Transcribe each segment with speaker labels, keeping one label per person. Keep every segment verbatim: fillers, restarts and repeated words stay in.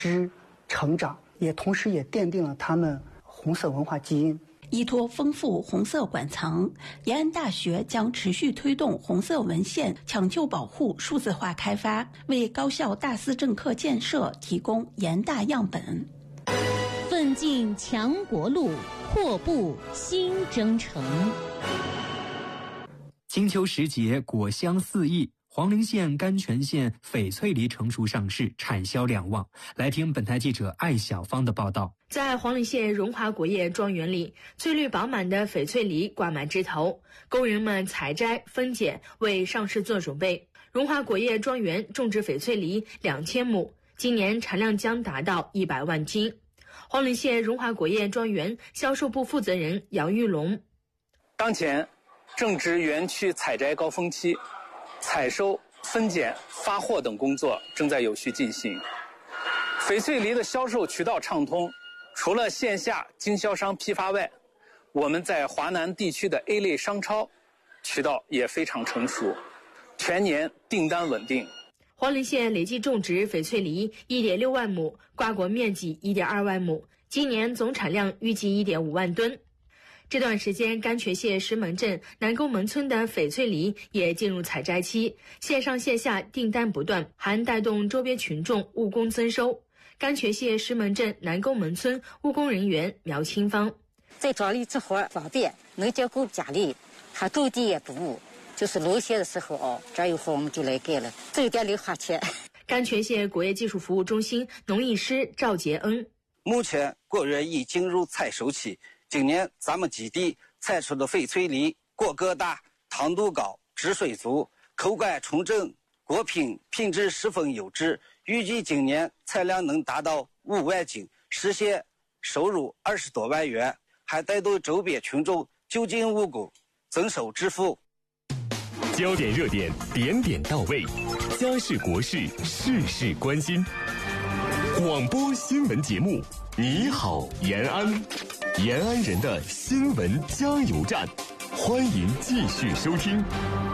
Speaker 1: 之成长，也同时也奠定了他们红色文化基因。
Speaker 2: 依托丰富红色馆藏，延安大学将持续推动红色文献抢救保护数字化开发，为高校大四政课建设提供研大样本。
Speaker 3: 奋进强国路，阔步新征程。
Speaker 4: 金秋时节，果香四溢。黄陵县甘泉县翡翠梨成熟上市，产销两旺。来听本台记者艾小芳的报道。
Speaker 5: 在黄陵县荣华果业庄园里，翠绿饱满的翡翠梨挂满枝头，工人们采摘分拣，为上市做准备。荣华果业庄园种植翡翠梨两千亩，今年产量将达到一百万斤。黄陵县荣华果业庄园销售部负责人杨玉龙：
Speaker 6: 当前正值园区采摘高峰期，采收、分拣、发货等工作正在有序进行。翡翠梨的销售渠道畅通，除了线下经销商批发外，我们在华南地区的 A 类商超渠道也非常成熟，全年订单稳定。
Speaker 5: 黄陵县累计种植翡翠梨 一点六万亩，瓜果面积 一点二万亩，今年总产量预计 一点五万吨。这段时间，甘泉县石门镇南沟门村的翡翠梨也进入采摘期，线上线下订单不断，还带动周边群众务工增收。甘泉县石门镇南沟门村务工人员苗清芳：
Speaker 7: 在庄里做活方便，能兼顾家里，还种地也不误。就是农闲的时候哦，这有活我们就来干了，挣点零花钱。
Speaker 5: 甘泉县果业技术服务中心农艺师赵杰恩：
Speaker 8: 目前果园已进入采收期。今年咱们基地采出的翡翠梨果个大、糖度高、汁水足、口感纯正，果品品质十分优质。预计今年产量能达到五万斤，实现收入二十多万元，还带动周边群众就近务工，增收致富。
Speaker 9: 焦点热点，点点到位，家事国事，事事关心。广播新闻节目，你好延安。延安人的新闻加油站，欢迎继续收听。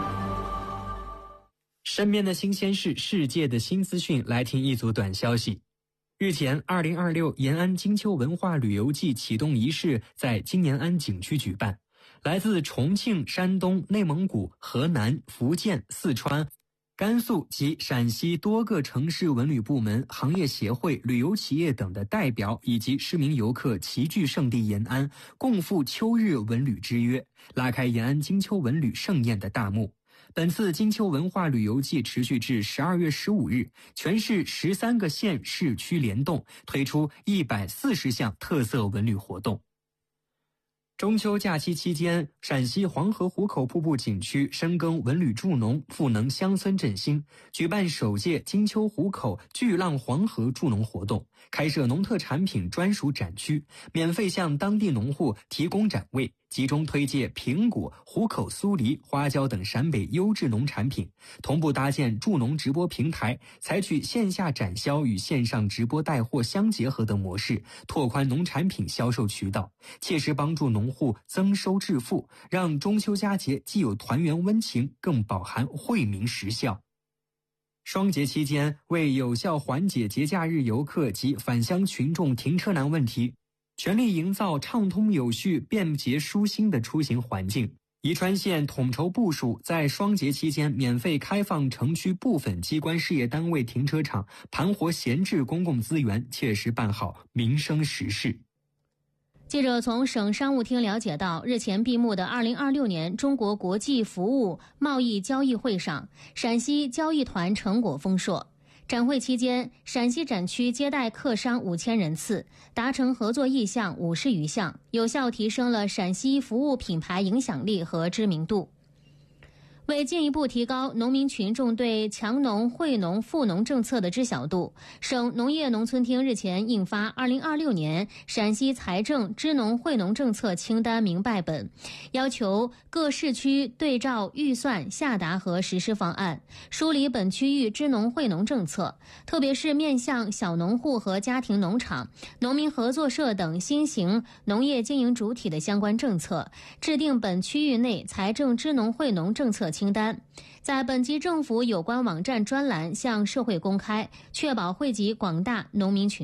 Speaker 4: 身边的新鲜事，世界的新资讯，来听一组短消息。日前，二零二六延安金秋文化旅游季启动仪式在金延安景区举办，来自重庆、山东、内蒙古、河南、福建、四川、甘肃及陕西多个城市文旅部门、行业协会、旅游企业等的代表以及市民游客齐聚圣地延安，共赴秋日文旅之约，拉开延安金秋文旅盛宴的大幕。本次金秋文化旅游季持续至十二月十五日，全市十三个县市区联动推出一百四十项特色文旅活动。中秋假期期间，陕西黄河壶口瀑布景区深耕文旅助农，赋能乡村振兴，举办首届金秋壶口巨浪黄河助农活动，开设农特产品专属展区，免费向当地农户提供展位，集中推介苹果、壶口酥梨、花椒等陕北优质农产品，同步搭建助农直播平台，采取线下展销与线上直播带货相结合等模式，拓宽农产品销售渠道，切实帮助农户增收致富，让中秋佳节既有团圆温情，更饱含惠民实效。双节期间，为有效缓解节假日游客及返乡群众停车难问题，全力营造畅通有序、便捷舒心的出行环境。宜川县统筹部署，在双节期间免费开放城区部分机关事业单位停车场，盘活闲置公共资源，切实办好民生实事。
Speaker 3: 记者从省商务厅了解到，日前闭幕的二零二六年中国国际服务贸易交易会上，陕西交易团成果丰硕。展会期间，陕西展区接待客商五千人次，达成合作意向五十余项，有效提升了陕西服务品牌影响力和知名度。为进一步提高农民群众对强农、惠农、富农政策的知晓度，省农业农村厅日前印发二零二六年陕西财政支农惠农政策清单明白本，要求各市区对照预算下达和实施方案，梳理本区域支农惠农政策，特别是面向小农户和家庭农场、农民合作社等新型农业经营主体的相关政策，制定本区域内财政支农惠农政策清单，在本级政府有关网站专栏向社会公开，确保惠及广大农民群